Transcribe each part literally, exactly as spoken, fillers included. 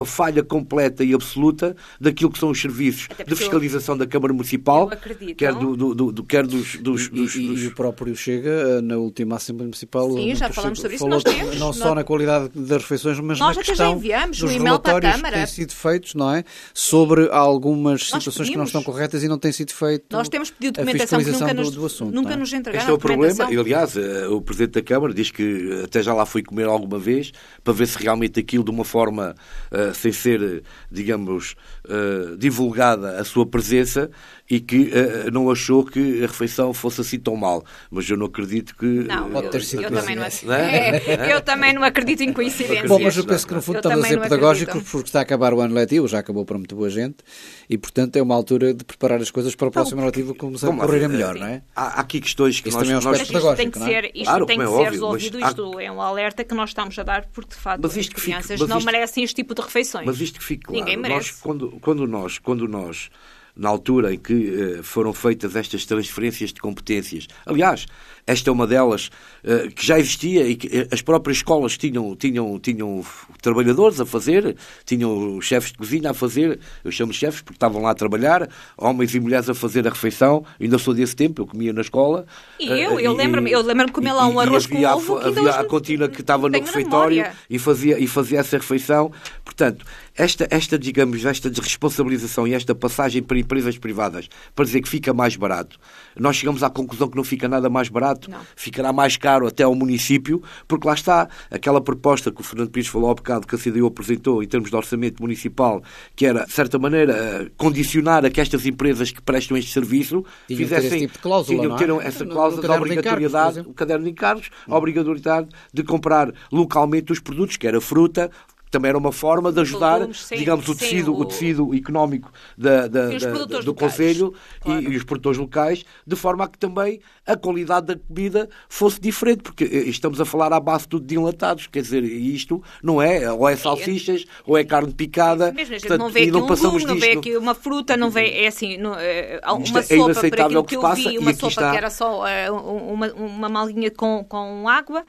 falha completa e absoluta daquilo que são os serviços de fiscalização eu, da Câmara Municipal, quer, do, do, do, do, quer dos... dos, e, dos, e, dos... e o próprio Chega, na última Assembleia Municipal... Sim, já falamos sobre isso, falou, nós temos. Não só nós, na qualidade das refeições, mas nós na questão enviamos dos um e-mail relatórios para a Câmara. que têm sido feitos, não é? Sobre algumas nós situações pedimos. que não estão corretas e não têm sido feito. Nós temos pedido documentação que nunca nos, do, do assunto, nunca é? nos entregaram. Este é o problema, e aliás, o Presidente da Câmara diz que até já lá foi comer alguma vez para ver se realmente aquilo de uma forma uh, sem ser, digamos, uh, divulgada a sua presença, e que uh, não achou que a refeição fosse assim tão mal. Mas eu não acredito que... Não, Pode ter eu, sido eu, também não, não é, eu também não acredito em coincidências. Bom, mas eu penso que no fundo eu estamos a ser pedagógicos acredito. porque está a acabar o ano letivo, já acabou para muito boa gente, e portanto é uma altura de preparar as coisas para o próximo ano letivo como se correr melhor, não é? Há, há aqui questões que Isso nós... também é um nós... aspecto pedagógico, tem que não é? ser, isto Claro, tem que é ser óbvio, resolvido, mas isto há... é um alerta que nós estamos a dar porque de facto mas as fique, crianças mas não isto... merecem este tipo de refeições. Mas isto que fique claro, ninguém merece. Nós, quando, quando nós, quando nós na altura em que uh, foram feitas estas transferências de competências. Aliás, esta é uma delas uh, que já existia e que uh, as próprias escolas tinham, tinham, tinham trabalhadores a fazer, tinham chefes de cozinha a fazer, eu chamo chefes porque estavam lá a trabalhar, homens e mulheres a fazer a refeição, ainda sou desse tempo, eu comia na escola. E eu, uh, eu lembro-me eu lembro de comer lá um arroz com ovo. Havia, havia a cantina que estava no refeitório e fazia, e fazia essa refeição. Portanto, esta, esta, digamos, esta desresponsabilização e esta passagem para empresas privadas para dizer que fica mais barato, nós chegamos à conclusão que não fica nada mais barato, não. Ficará mais caro até ao município, porque lá está aquela proposta que o Fernando Pires falou há bocado, que a C D U apresentou em termos de orçamento municipal, que era, de certa maneira, condicionar a que estas empresas que prestam este serviço tinham fizessem, ter esse tipo de cláusula, tinham ter não é? essa no, cláusula no de obrigatoriedade, o caderno de encargos, a obrigatoriedade de comprar localmente os produtos, que era fruta. Também era uma forma de ajudar, Volumes, sim, digamos, o sim, tecido, o... o tecido económico da, da, da, do Conselho, claro. e, e os produtores locais, de forma a que também a qualidade da comida fosse diferente, porque estamos a falar à base tudo de enlatados, quer dizer, isto não é, ou é salsichas, ou é carne picada, mesmo, portanto, não vê aqui não um passamos legume, não vê aqui uma fruta, não vê, é assim, não, é, uma é sopa, por aquilo que que eu passa, vi, uma sopa está... que era só é, uma, uma malguinha com, com água.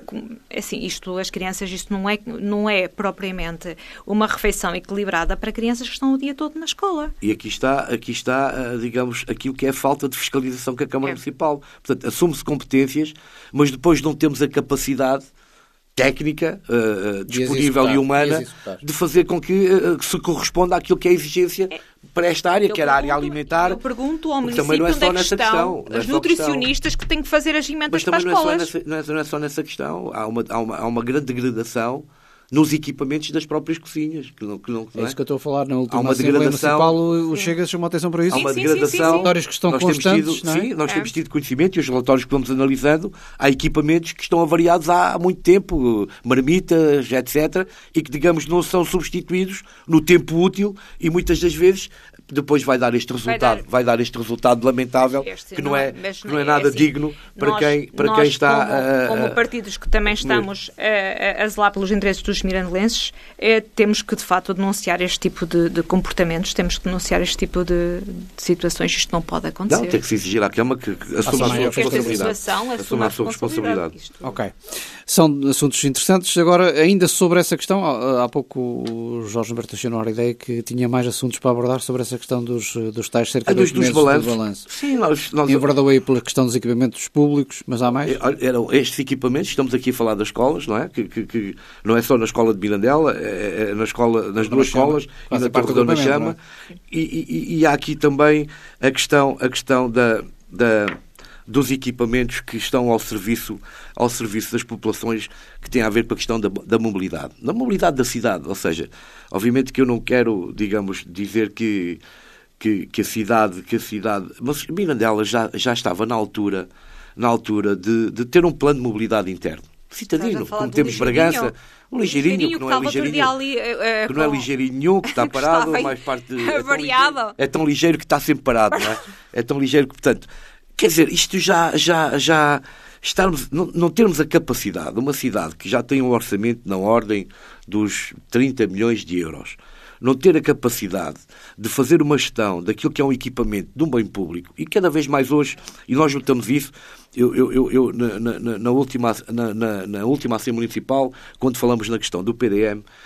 Assim, isto, as crianças, isto não é, não é propriamente uma refeição equilibrada para crianças que estão o dia todo na escola. E aqui está, aqui está, digamos, aquilo que é a falta de fiscalização que a Câmara é. Municipal. Portanto, assume-se competências, mas depois não temos a capacidade técnica, uh, disponível e humana, de fazer com que uh, se corresponda àquilo que é a exigência é. para esta área, eu que era a área alimentar. Eu pergunto ao município também não é só onde é nessa questão, questão. As nutricionistas que têm que fazer as emendas para as escolas. Mas também não é, só nessa, não é só nessa questão. Há uma, há uma, há uma grande degradação nos equipamentos das próprias cozinhas. Que não, que não, é isso que eu estou a falar. Na última uma Assembleia Municipal, o Chega chamou a atenção para isso. Há uma sim, degradação. Sim, sim, sim. Relatórios que estão nós constantes, temos tido, não é? Sim, nós é. temos tido conhecimento e os relatórios que vamos analisando, há equipamentos que estão avariados há muito tempo, marmitas, etcétera, e que, digamos, não são substituídos no tempo útil e muitas das vezes depois vai dar este resultado, vai dar, vai dar este resultado lamentável, este, que não, não é, que não é nada é assim, digno para nós, quem, para nós, quem está... Como, uh, como partidos que também estamos a, a zelar pelos interesses dos mirandelenses, é, temos que, de facto, denunciar este tipo de, de comportamentos, temos que denunciar este tipo de, de situações, isto não pode acontecer. Não, tem que se exigir à Câmara que, que assuma a sua responsabilidade. Assuma a sua responsabilidade. Isto. Ok. São assuntos interessantes. Agora, ainda sobre essa questão, há pouco o Jorge Humberto deixou a ideia que tinha mais assuntos para abordar sobre essa questão dos, dos tais cerca de oito meses do balanço. Sim, nós... nós... Enverdou aí pela questão dos equipamentos públicos, mas há mais? Eram estes equipamentos, estamos aqui a falar das escolas, não é? Que, que, que não é só na escola de Mirandela, é, é na escola, nas duas escolas, e na Torre da Chama, e, e, e há aqui também a questão, a questão da... da dos equipamentos que estão ao serviço, ao serviço das populações, que têm a ver com a questão da, da mobilidade. Da mobilidade da cidade, ou seja, obviamente que eu não quero, digamos, dizer que, que, que a cidade, que a cidade, mas Mirandela já, já estava na altura, na altura de, de ter um plano de mobilidade interno. Citadino, como temos Bragança, um ligeirinho, que não é ligeirinho, ali, uh, que não é ligeirinho nenhum, que está parado, mais parte de, é, tão ligeiro, é tão ligeiro que está sempre parado, não é? É tão ligeiro que, portanto, quer dizer, isto já, já, já estarmos, não, não termos a capacidade, uma cidade que já tem um orçamento na ordem dos trinta milhões de euros, não ter a capacidade de fazer uma gestão daquilo que é um equipamento de um bem público, e cada vez mais hoje, e nós notamos isso, eu, eu, eu, eu na, na, na, última, na, na, na última Assembleia Municipal, quando falamos na questão do P D M,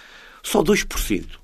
Só dois por cento.